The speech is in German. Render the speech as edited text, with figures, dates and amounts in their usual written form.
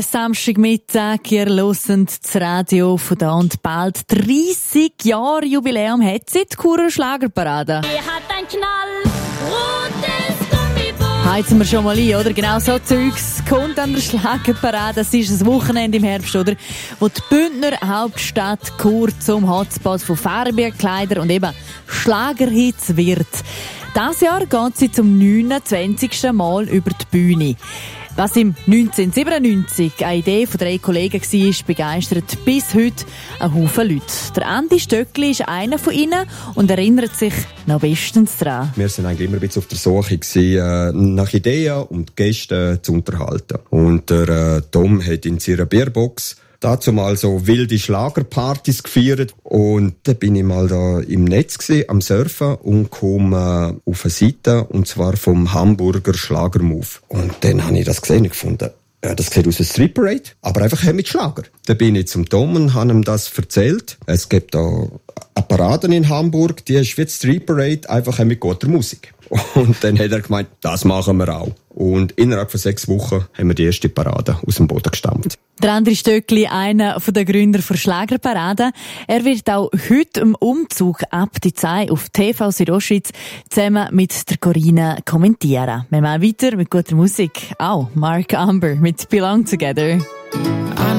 Samstagmittag, ihr hört das Radio von da und bald 30 Jahre Jubiläum hat sie, die Churer Schlagerparade. Er hat ein knallrotes Gummiboot. Heizen wir schon mal ein, oder? Genau so Zeugs kommt an der Schlagerparade. Es ist ein Wochenende im Herbst, oder? Wo die Bündner Hauptstadt Chur zum Hotspot von farbigen Kleidern und eben Schlagerhits wird. Dieses Jahr geht sie zum 29. Mal über die Bühne. Was im 1997 eine Idee von 3 Kollegen war, begeistert bis heute einen Haufen Leute. Der Andi Stöckli ist einer von ihnen und erinnert sich noch bestens daran. Wir waren eigentlich immer ein bisschen auf der Suche nach Ideen und Gästen zu unterhalten. Und der Tom hat in seiner Bierbox dazu mal so wilde Schlagerpartys gefeiert. Und dann bin ich mal da im Netz am Surfen und komme auf eine Seite, und zwar vom Hamburger Schlagermove. Und dann habe ich das gesehen und gefunden, ja, das sieht aus wie ein Street Parade, aber einfach mit Schlager. Dann bin ich zum Tom und habe ihm das erzählt. Es gibt da eine Parade in Hamburg, die ist wie die Street Parade, einfach mit guter Musik. Und dann hat er gemeint, das machen wir auch. Und innerhalb von 6 Wochen haben wir die erste Parade aus dem Boden gestampft. Der Andi Stöckli, einer der Gründer der Schlagerparade. Er wird auch heute im Umzug ab die 2 auf TV Südostschweiz zusammen mit der Corinna kommentieren. Wir machen weiter mit guter Musik. Auch Mark Amber mit Belong Together.